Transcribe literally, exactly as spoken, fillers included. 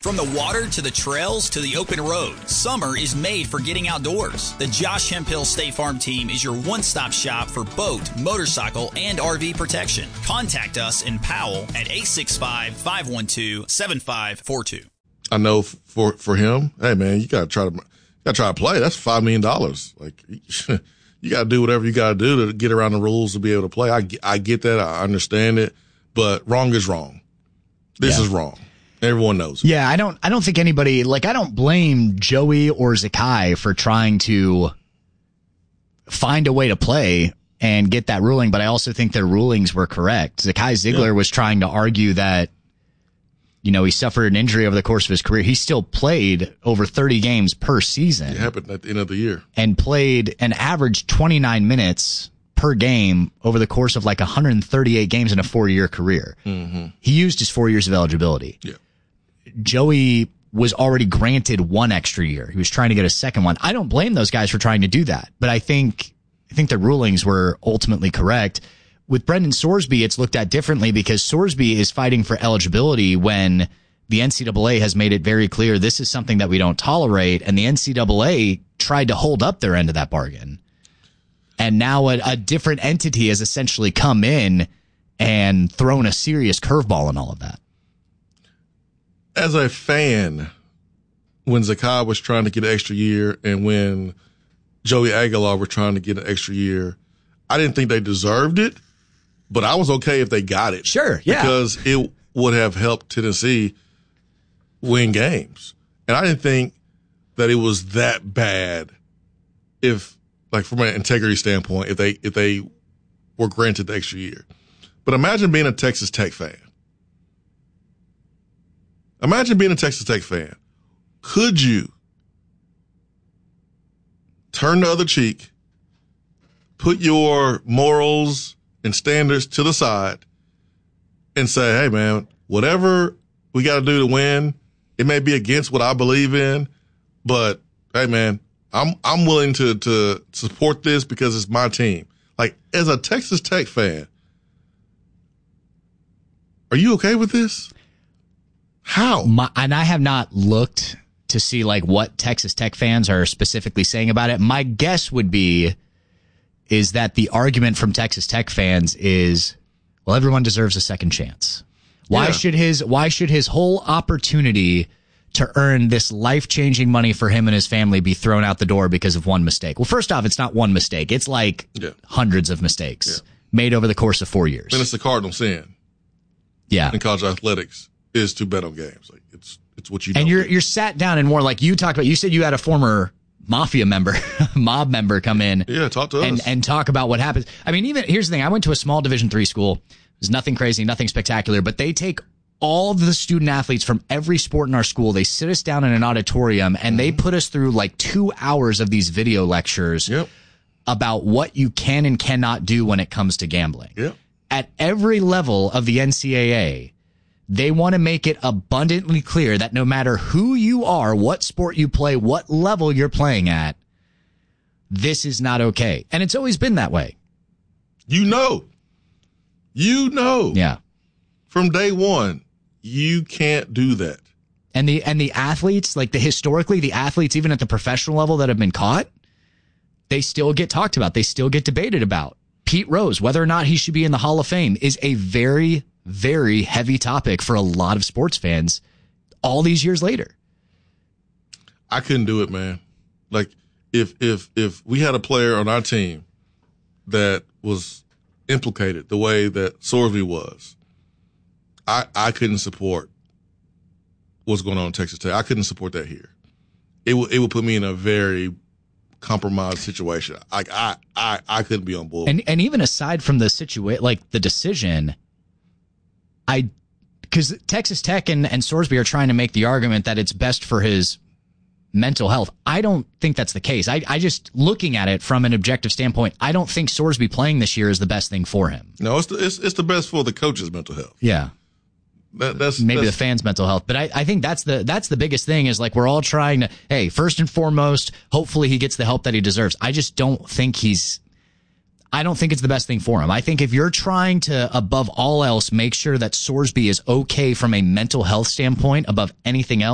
From the water to the trails to the open road, summer is made for getting outdoors. The Josh Hemphill State Farm team is your one-stop shop for boat, motorcycle, and R V protection. Contact us in Powell at eight six five, five one two, seven five four two. I know for for him, hey man, you gotta try to gotta try to play. That's five million dollars. Like you gotta do whatever you gotta do to get around the rules to be able to play. I, I get that, I understand it, but wrong is wrong. This yeah. is wrong. Everyone knows it. Yeah, I don't I don't think anybody, like, I don't blame Joey or Zakai for trying to find a way to play and get that ruling, but I also think their rulings were correct. Zakai Ziegler yeah. was trying to argue that, you know, he suffered an injury over the course of his career. He still played over thirty games per season. It happened at the end of the year. And played an average twenty-nine minutes per game over the course of like one hundred thirty-eight games in a four-year career. Mm-hmm. He used his four years of eligibility. Yeah. Joey was already granted one extra year. He was trying to get a second one. I don't blame those guys for trying to do that, but I think I think the rulings were ultimately correct. With Brendan Sorsby, it's looked at differently because Sorsby is fighting for eligibility when the N C double A has made it very clear this is something that we don't tolerate, and the N C double A tried to hold up their end of that bargain. And now a, a different entity has essentially come in and thrown a serious curveball in all of that. As a fan, when Zakai was trying to get an extra year and when Joey Aguilar were trying to get an extra year, I didn't think they deserved it, but I was okay if they got it. Sure, yeah. Because it would have helped Tennessee win games. And I didn't think that it was that bad if, like, from an integrity standpoint, if they if they were granted the extra year. But imagine being a Texas Tech fan. Imagine being a Texas Tech fan. Could you turn the other cheek, put your morals and standards to the side, and say, hey, man, whatever we got to do to win, it may be against what I believe in, but, hey, man, I'm I'm willing to to support this because it's my team. Like, as a Texas Tech fan, are you okay with this? How? My, and I have not looked to see like what Texas Tech fans are specifically saying about it. My guess would be is that the argument from Texas Tech fans is, well, everyone deserves a second chance. Why yeah. should his why should his whole opportunity to earn this life-changing money for him and his family be thrown out the door because of one mistake? Well, first off, it's not one mistake. It's like yeah. hundreds of mistakes yeah. made over the course of four years. And it's the cardinal sin. Yeah. In college athletics is to bet on games. Like it's it's what you do. And you're do. you're sat down and more like you talked about. You said you had a former mafia member, mob member come in. Yeah, talk to and, us. And talk about what happens. I mean, even here's the thing. I went to a small Division three school. There's nothing crazy, nothing spectacular, but they take all of the student athletes from every sport in our school. They sit us down in an auditorium and mm-hmm. they put us through like two hours of these video lectures yep. about what you can and cannot do when it comes to gambling. Yep. At every level of the N C double A, they want to make it abundantly clear that no matter who you are, what sport you play, what level you're playing at, this is not okay. And it's always been that way. You know. You know. Yeah. From day one, you can't do that. And the and the athletes, like the historically, the athletes, even at the professional level that have been caught, they still get talked about. They still get debated about. Pete Rose, whether or not he should be in the Hall of Fame, is a very, very heavy topic for a lot of sports fans all these years later. I couldn't do it, man. Like, if if if we had a player on our team that was implicated the way that Sorsby was, I, I couldn't support what's going on in Texas Tech. I couldn't support that here. It would it would put me in a very compromised situation. Like I I I couldn't be on board. And and even aside from the situation, like the decision, I because Texas Tech and and Sorsby are trying to make the argument that it's best for his mental health. I don't think that's the case. I I just looking at it from an objective standpoint, I don't think Sorsby playing this year is the best thing for him. No, it's the, it's it's the best for the coach's mental health. Yeah. That, that's maybe that's, the fans' mental health, but I, I think that's the that's the biggest thing is like we're all trying to, hey, first and foremost, hopefully he gets the help that he deserves. I just don't think he's I don't think it's the best thing for him. I think if you're trying to, above all else, make sure that Sorsby is okay from a mental health standpoint above anything else,